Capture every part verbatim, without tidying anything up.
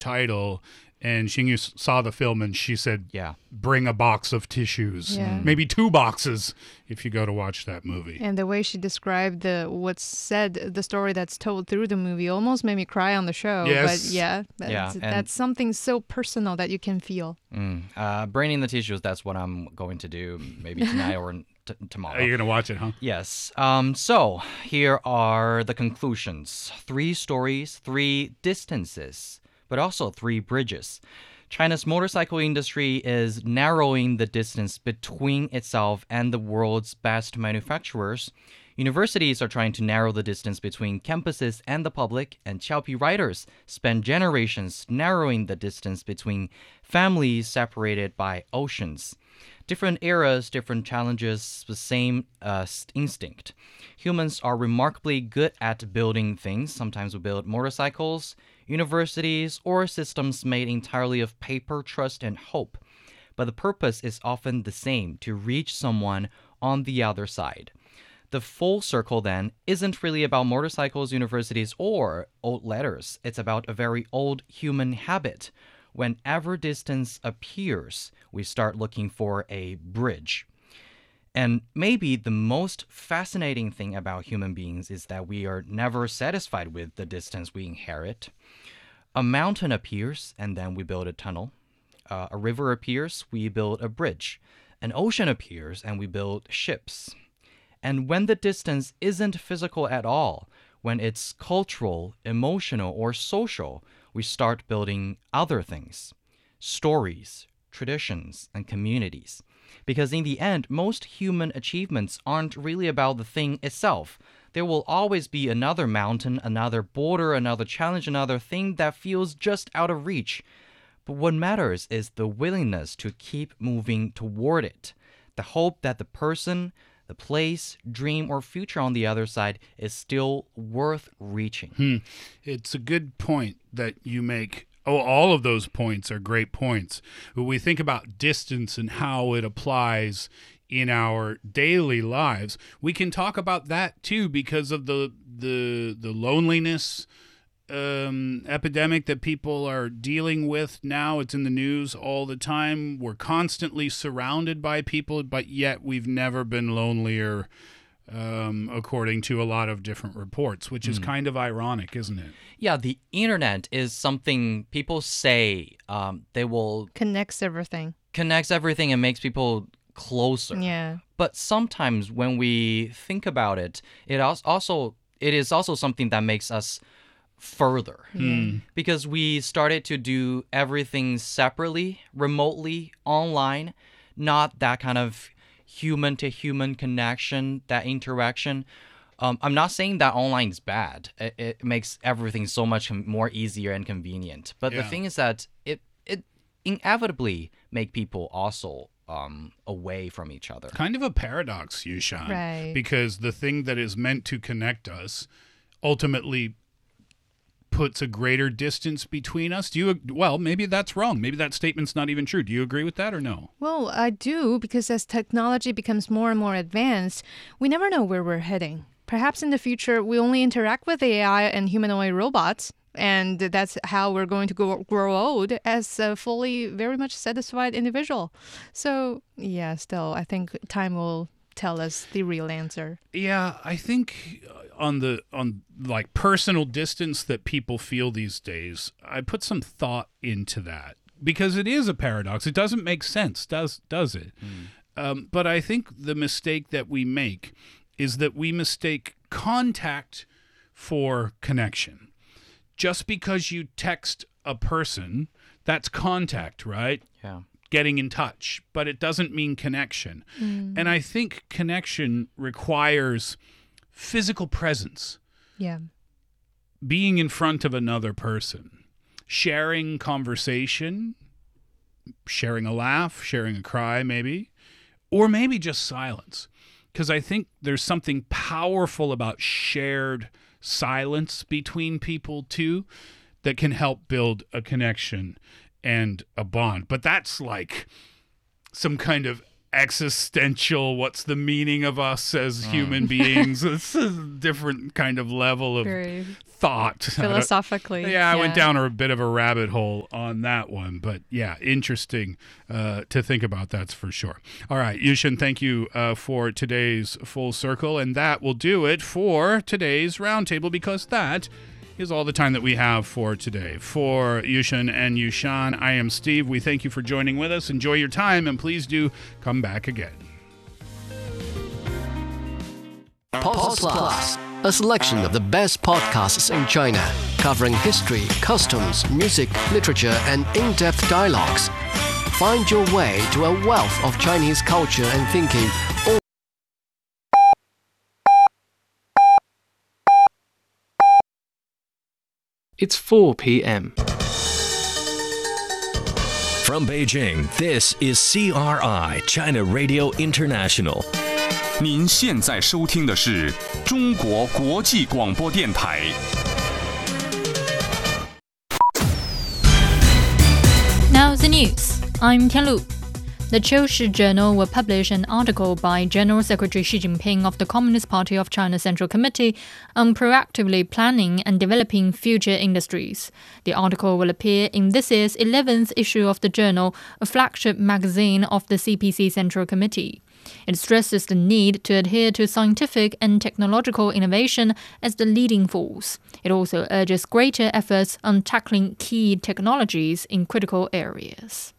title. And Xingyu s- saw the film and she said, Yeah. bring a box of tissues. Yeah. Mm. Maybe two boxes if you go to watch that movie. And the way she described the what's said, the story that's told through the movie almost made me cry on the show. Yes. But yeah, that's, Yeah, and- that's something so personal that you can feel. Mm. Uh, braining the tissues, that's what I'm going to do maybe tonight or t- tomorrow. Are you going to watch it, huh? Yes. Um, so here are the conclusions. Three stories, three distances, but also three bridges. China's motorcycle industry is narrowing the distance between itself and the world's best manufacturers. Universities are trying to narrow the distance between campuses and the public, and Xiaopi riders spend generations narrowing the distance between families separated by oceans. Different eras, different challenges, the same uh, instinct. Humans are remarkably good at building things. Sometimes we build motorcycles, universities, or systems made entirely of paper, trust, and hope. But the purpose is often the same, to reach someone on the other side. The full circle, then, isn't really about motorcycles, universities, or old letters. It's about a very old human habit. Whenever distance appears, we start looking for a bridge. And maybe the most fascinating thing about human beings is that we are never satisfied with the distance we inherit. A mountain appears, and then we build a tunnel. Uh, a river appears, we build a bridge. An ocean appears, and we build ships. And when the distance isn't physical at all, when it's cultural, emotional, or social, we start building other things. Stories, traditions, and communities. Because in the end, most human achievements aren't really about the thing itself. There will always be another mountain, another border, another challenge, another thing that feels just out of reach. But what matters is the willingness to keep moving toward it. The hope that the person, the place, dream, or future on the other side is still worth reaching. Hmm. It's a good point that you make. Oh, all of those points are great points. When we think about distance and how it applies in our daily lives, we can talk about that too because of the the the loneliness um, epidemic that people are dealing with now. It's in the news all the time. We're constantly surrounded by people, but yet we've never been lonelier, um, according to a lot of different reports, which is mm. kind of ironic, isn't it? Yeah, the internet is something people say um, they will... Connects everything. Connects everything and makes people closer. Yeah. But sometimes when we think about it, it also it is also something that makes us further. Hmm. Because we started to do everything separately, remotely, online, not that kind of human-to-human connection, that interaction. Um, I'm not saying that online is bad. It, it makes everything so much more easier and convenient. But Yeah. the thing is that it it inevitably make people also um, away from each other. Kind of a paradox, Yushan. Right. Because the thing that is meant to connect us ultimately puts a greater distance between us. Do you, well, maybe that's wrong. Maybe that statement's not even true. Do you agree with that or no? Well, I do, because as technology becomes more and more advanced, we never know where we're heading. Perhaps in the future, we only interact with A I and humanoid robots, and that's how we're going to go, grow old as a fully, very much satisfied individual. So, yeah, still, I think time will tell us the real answer. Yeah, I think on the on like personal distance that people feel these days, I put some thought into that because it is a paradox. It doesn't make sense, does does it? Mm. Um, but I think the mistake that we make is that we mistake contact for connection. Just because you text a person, that's contact, right? Yeah. Getting in touch, but it doesn't mean connection. Mm. And I think connection requires physical presence. Yeah. Being in front of another person, sharing conversation, sharing a laugh, sharing a cry maybe, or maybe just silence. Because I think there's something powerful about shared silence between people too that can help build a connection and a bond. But that's like some kind of existential, what's the meaning of us as human beings. It's a different kind of level of Very thought. philosophically. yeah, I yeah. went down a bit of a rabbit hole on that one. But yeah, interesting uh, to think about, that's for sure. All right, Yushin, thank you uh, for today's Full Circle. And that will do it for today's Roundtable, because that is all the time that we have for today. For Yushin and Yushan, I am Steve. We thank you for joining with us. Enjoy your time, and please do come back again. Pod Plus, a selection of the best podcasts in China, covering history, customs, music, literature, and in-depth dialogues. Find your way to a wealth of Chinese culture and thinking. All It's four p.m. From Beijing, this is C R I, China Radio International. 您现在收听的是中国国际广播电台。 Now the news. I'm Tianlu. The Qiushi Journal will publish an article by General Secretary Xi Jinping of the Communist Party of China Central Committee on proactively planning and developing future industries. The article will appear in this year's eleventh issue of the journal, a flagship magazine of the C P C Central Committee. It stresses the need to adhere to scientific and technological innovation as the leading force. It also urges greater efforts on tackling key technologies in critical areas.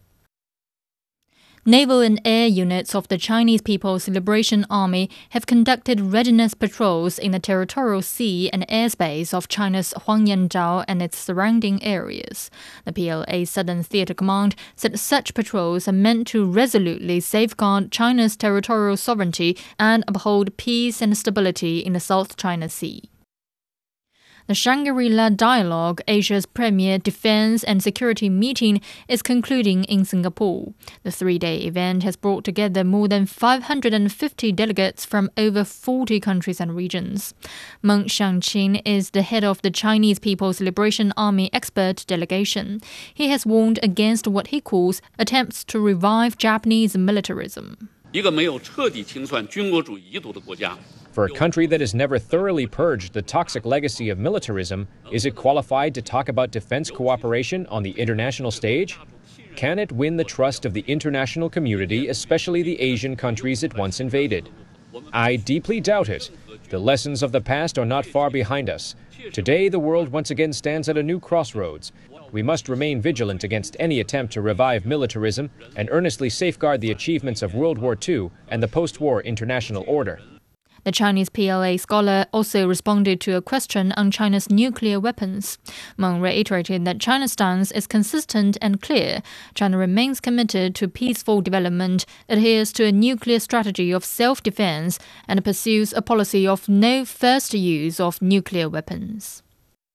Naval and air units of the Chinese People's Liberation Army have conducted readiness patrols in the territorial sea and airspace of China's Huangyanzhou and its surrounding areas. The P L A Southern Theater Command said such patrols are meant to resolutely safeguard China's territorial sovereignty and uphold peace and stability in the South China Sea. The Shangri-La Dialogue, Asia's premier defense and security meeting, is concluding in Singapore. The three-day event has brought together more than five hundred fifty delegates from over forty countries and regions. Meng Xiangqin is the head of the Chinese People's Liberation Army expert delegation. He has warned against what he calls attempts to revive Japanese militarism. 一个没有彻底清算军国主义遗毒的国家 For a country that has never thoroughly purged the toxic legacy of militarism, is it qualified to talk about defense cooperation on the international stage? Can it win the trust of the international community, especially the Asian countries it once invaded? I deeply doubt it. The lessons of the past are not far behind us. Today, the world once again stands at a new crossroads. We must remain vigilant against any attempt to revive militarism and earnestly safeguard the achievements of World War Two and the post-war international order. The Chinese P L A scholar also responded to a question on China's nuclear weapons. Meng reiterated that China's stance is consistent and clear. China remains committed to peaceful development, adheres to a nuclear strategy of self-defense, and pursues a policy of no first use of nuclear weapons.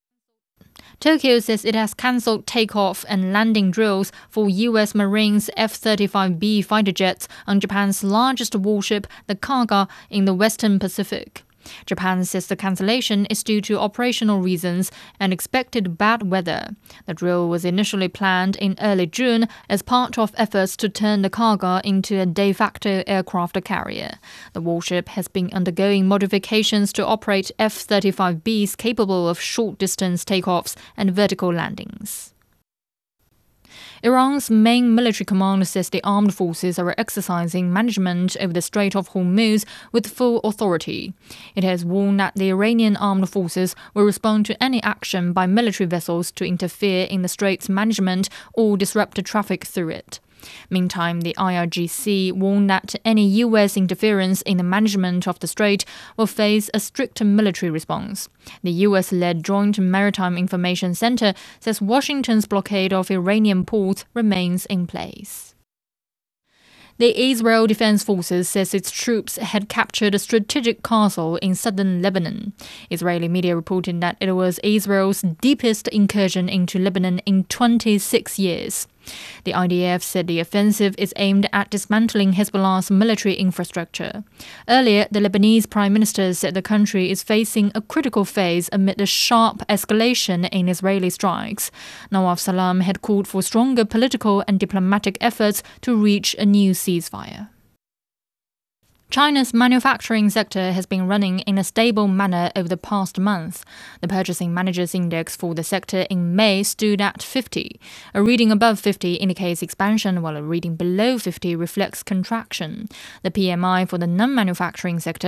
Tokyo says it has cancelled takeoff and landing drills for U S Marines F thirty-five B fighter jets on Japan's largest warship, the Kaga, in the Western Pacific. Japan says the cancellation is due to operational reasons and expected bad weather. The drill was initially planned in early June as part of efforts to turn the Kaga into a de facto aircraft carrier. The warship has been undergoing modifications to operate F thirty-five Bs capable of short-distance takeoffs and vertical landings. Iran's main military command says the armed forces are exercising management over the Strait of Hormuz with full authority. It has warned that the Iranian armed forces will respond to any action by military vessels to interfere in the strait's management or disrupt traffic through it. Meantime, the I R G C warned that any U S interference in the management of the strait will face a stricter military response. The U S-led Joint Maritime Information Center says Washington's blockade of Iranian ports remains in place. The Israel Defense Forces says its troops had captured a strategic castle in southern Lebanon. Israeli media reported that it was Israel's deepest incursion into Lebanon in twenty-six years. The I D F said the offensive is aimed at dismantling Hezbollah's military infrastructure. Earlier, the Lebanese Prime Minister said the country is facing a critical phase amid the sharp escalation in Israeli strikes. Nawaf Salam had called for stronger political and diplomatic efforts to reach a new ceasefire. China's manufacturing sector has been running in a stable manner over the past month. The Purchasing Managers' Index for the sector in May stood at fifty. A reading above fifty indicates expansion, while a reading below fifty reflects contraction. The P M I for the non-manufacturing sector